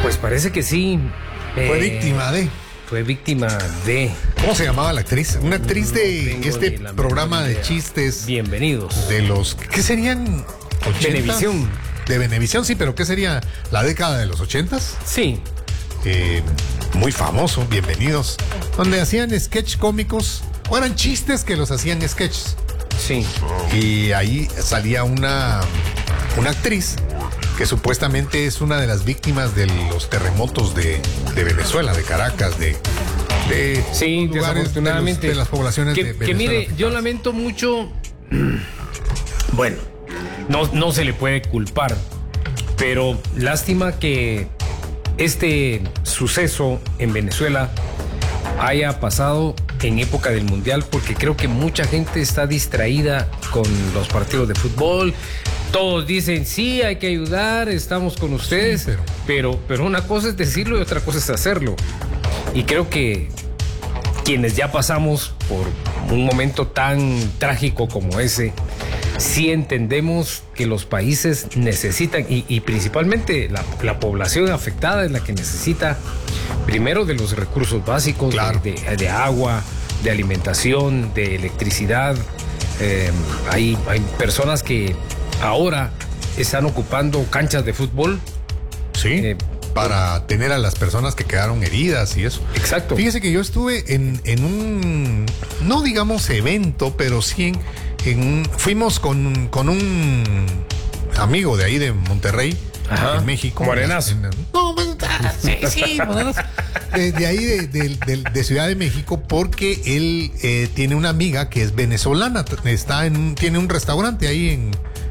Pues parece que sí. Fue víctima de... Fue víctima de... ¿Cómo se llamaba la actriz? Una actriz de este programa de chistes. Bienvenidos. De los... ¿Qué serían? 80s. Venevisión. De Venevisión, sí, pero ¿qué sería? ¿La década de los 80s? Sí. Muy famoso, Bienvenidos. Donde hacían sketch cómicos, o eran chistes que los hacían sketches. Sí. Y ahí salía una actriz que supuestamente es una de las víctimas de los terremotos de Venezuela, de Caracas, de sí, lugares desafortunadamente de las poblaciones de Venezuela. Que mire, yo lamento mucho. Bueno, no se le puede culpar, pero lástima que este suceso en Venezuela haya pasado en época del Mundial, porque creo que mucha gente está distraída con los partidos de fútbol. Todos dicen, sí, hay que ayudar, estamos con ustedes, sí, pero una cosa es decirlo y otra cosa es hacerlo. Y creo que quienes ya pasamos por un momento tan trágico como ese, sí entendemos que los países necesitan, y principalmente la población afectada es la que necesita primero de los recursos básicos, claro, de agua, de alimentación, de electricidad. Hay personas que ahora están ocupando canchas de fútbol. Sí, para tener a las personas que quedaron heridas y eso. Exacto. Fíjese que yo estuve en un, no digamos evento, pero sí fuimos con un amigo de ahí de Monterrey, ajá, en México. Morenazo. Sí, Morenazo. De ahí de Ciudad de México, porque él tiene una amiga que es venezolana, tiene un restaurante ahí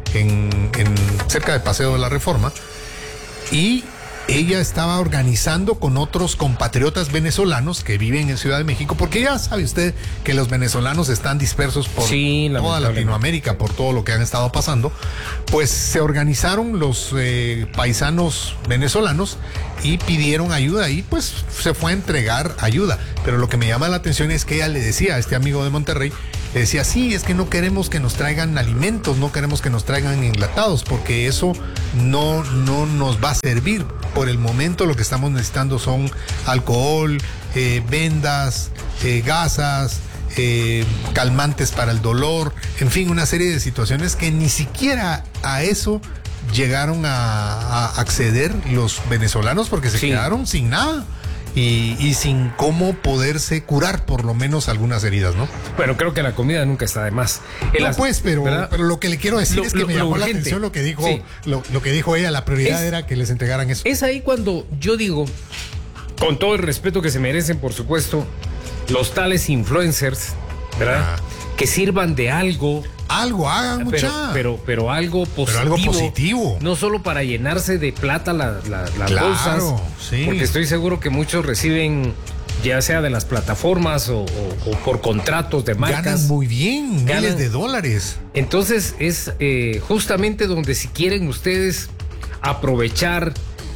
cerca del Paseo de la Reforma, y ella estaba organizando con otros compatriotas venezolanos que viven en Ciudad de México, porque ya sabe usted que los venezolanos están dispersos por toda Latinoamérica, por todo lo que han estado pasando. Pues se organizaron los paisanos venezolanos y pidieron ayuda, y pues se fue a entregar ayuda. Pero lo que me llama la atención es que ella le decía a este amigo de Monterrey, le decía, sí, es que no queremos que nos traigan alimentos, no queremos que nos traigan enlatados, porque eso no nos va a servir. Por el momento lo que estamos necesitando son alcohol, vendas, gasas, calmantes para el dolor, en fin, una serie de situaciones que ni siquiera a eso llegaron a acceder los venezolanos, porque se quedaron sin nada. Y sin cómo poderse curar por lo menos algunas heridas, ¿no? Bueno, creo que la comida nunca está de más. No, pues, pero lo que le quiero decir es que me llamó la atención lo que dijo, sí, lo que dijo ella. La prioridad era que les entregaran eso. Es ahí cuando yo digo, con todo el respeto que se merecen, por supuesto, los tales influencers, ¿verdad? Que sirvan de algo. Algo hagan, mucha. Pero algo positivo. Pero algo positivo. No solo para llenarse de plata las bolsas. Sí. Porque estoy seguro que muchos reciben, ya sea de las plataformas o por contratos de marcas. Ganan muy bien, miles de dólares. Entonces es justamente donde, si quieren ustedes aprovechar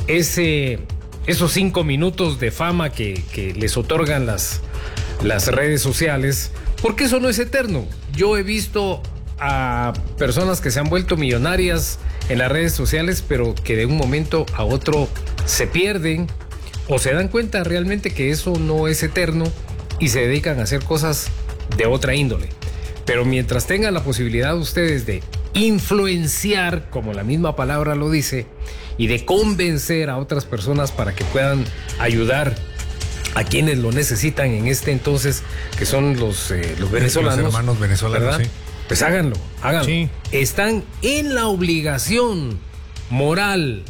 esos 5 minutos de fama que les otorgan las redes sociales, porque eso no es eterno. Yo he visto a personas que se han vuelto millonarias en las redes sociales, pero que de un momento a otro se pierden o se dan cuenta realmente que eso no es eterno y se dedican a hacer cosas de otra índole. Pero mientras tengan la posibilidad ustedes de influenciar, como la misma palabra lo dice, y de convencer a otras personas para que puedan ayudar a quienes lo necesitan en este entonces, que son los venezolanos, los hermanos venezolanos, ¿verdad? Sí. Pues háganlo. Sí. Están en la obligación moral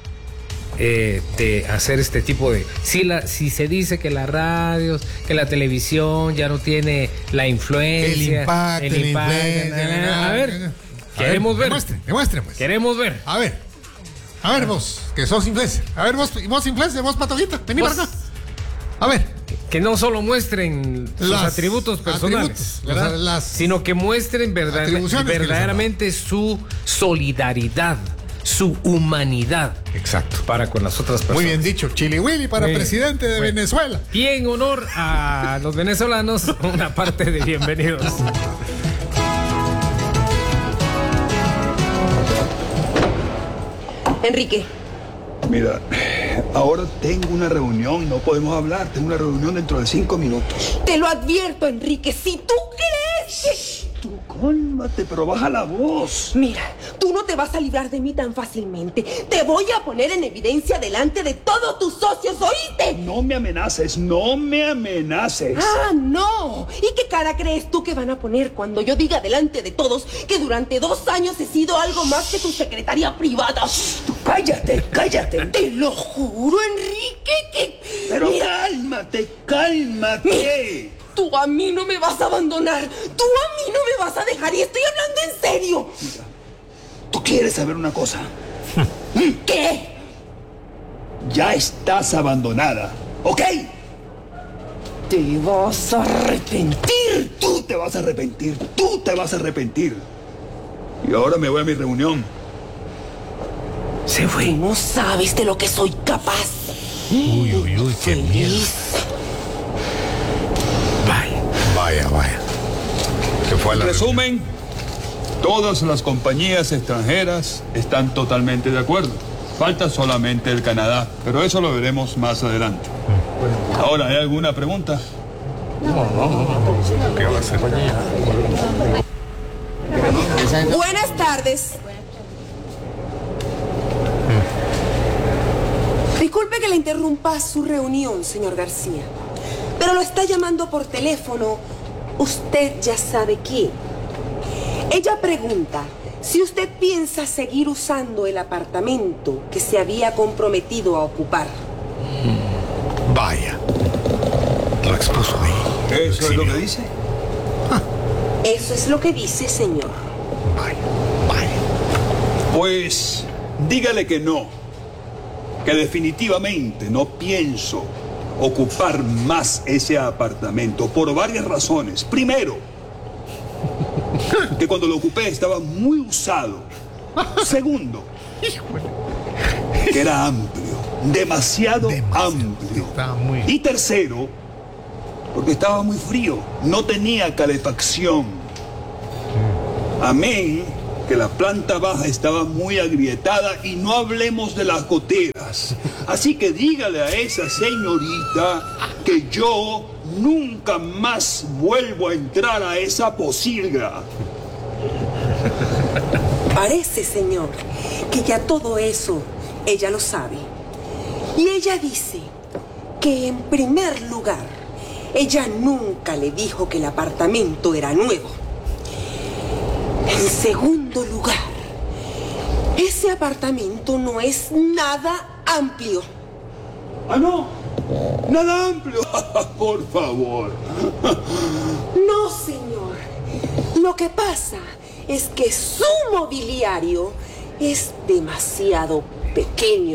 de hacer este tipo de... Si se dice que las radios, que la televisión ya no tiene la influencia, el impacto. A ver, queremos ver. Demuestre, pues. Queremos ver. A ver, vos, que sos influencer. A ver, vos influencer, vos Patojita, vení para acá. A ver. Que no solo muestren sus atributos personales, sino que muestren verdaderamente su solidaridad, su humanidad. Exacto. Para con las otras personas. Muy bien dicho. Chili Willy para presidente de Venezuela. Y en honor a los venezolanos, una parte de bienvenidos. Enrique. Mira, Ahora tengo una reunión, no podemos hablar. Tengo una reunión dentro de 5 minutos. Te lo advierto, Enrique, si tú crees que... Tú cálmate, pero baja la voz. Mira, tú no te vas a librar de mí tan fácilmente. Te voy a poner en evidencia delante de todos tus socios, ¿oíste? No me amenaces, no me amenaces. ¡Ah, no! ¿Y qué cara crees tú que van a poner cuando yo diga delante de todos que durante 2 años he sido algo más que tu secretaria privada? Tú cállate, cállate. Te lo juro, Enrique, que... Pero Mira, cálmate. tú a mí no me vas a abandonar. Tú a mí no me vas a dejar. Y estoy hablando en serio. Mira, ¿tú quieres saber una cosa? ¿Qué? Ya estás abandonada, ¿ok? Te vas a arrepentir. Tú te vas a arrepentir. Tú te vas a arrepentir. Y ahora me voy a mi reunión. Se fue. Tú no sabes de lo que soy capaz. Uy, qué miedo. Feliz. Vaya. Se fue a En la resumen, todas las compañías extranjeras están totalmente de acuerdo. Falta solamente el Canadá, pero eso lo veremos más adelante. Ahora, ¿hay alguna pregunta? ¿Qué va a hacer? Buenas tardes. Disculpe que le interrumpa su reunión, señor García, pero lo está llamando por teléfono usted ya sabe quién. Ella pregunta si usted piensa seguir usando el apartamento que se había comprometido a ocupar. Vaya. Lo expuso ahí. ¿Eso es lo que dice? Eso es lo que dice, señor. Vaya. Pues dígale que no. Que definitivamente no pienso ocupar más ese apartamento por varias razones. Primero, que cuando lo ocupé estaba muy usado. Segundo, que era amplio, demasiado amplio. Estaba muy... Y tercero, porque estaba muy frío, no tenía calefacción. Amén, que la planta baja estaba muy agrietada y no hablemos de las goteras. Así que dígale a esa señorita que yo nunca más vuelvo a entrar a esa posilga. Parece, señor, que ya todo eso ella lo sabe. Y ella dice que en primer lugar, ella nunca le dijo que el apartamento era nuevo. En segundo lugar, ese apartamento no es nada amplio. ¿Ah, no? Nada amplio. Por favor. No, señor. Lo que pasa es que su mobiliario es demasiado pequeño.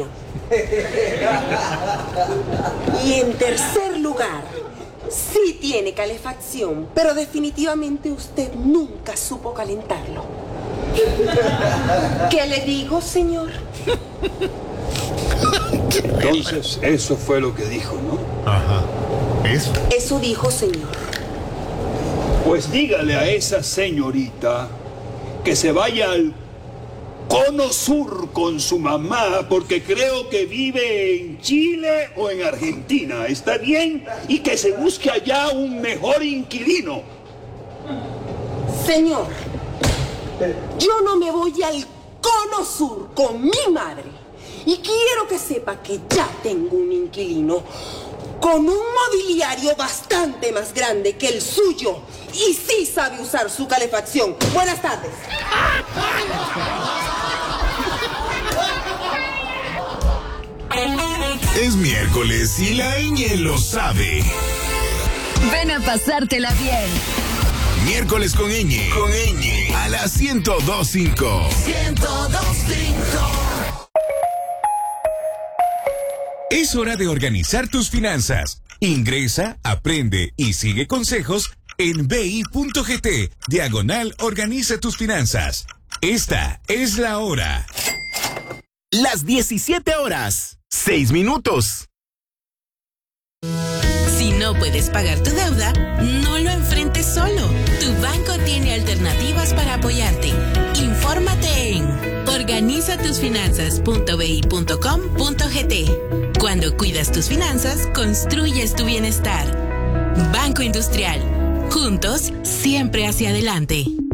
Y en tercer lugar, sí tiene calefacción, pero definitivamente usted nunca supo calentarlo. ¿Qué le digo, señor? Entonces, eso fue lo que dijo, ¿no? Ajá. Eso. Eso dijo, señor. Pues dígale a esa señorita que se vaya al Cono Sur con su mamá, porque creo que vive en Chile o en Argentina, ¿está bien? Y que se busque allá un mejor inquilino. Señor, yo no me voy al Cono Sur con mi madre. Y quiero que sepa que ya tengo un inquilino con un mobiliario bastante más grande que el suyo. Y sí sabe usar su calefacción. Buenas tardes. Es miércoles y la ñ lo sabe. Ven a pasártela bien. Miércoles con ñ. Con ñ. A las 102.5. 102.5. Es hora de organizar tus finanzas. Ingresa, aprende y sigue consejos en bi.gt/organiza tus finanzas. Esta es la hora. Las 17 horas, 6 minutos. Si no puedes pagar tu deuda, no lo enfrentes solo. Tu banco tiene alternativas para apoyarte. Infórmate en organizatusfinanzas.bi.com.gt. Cuando cuidas tus finanzas, construyes tu bienestar. Banco Industrial. Juntos, siempre hacia adelante.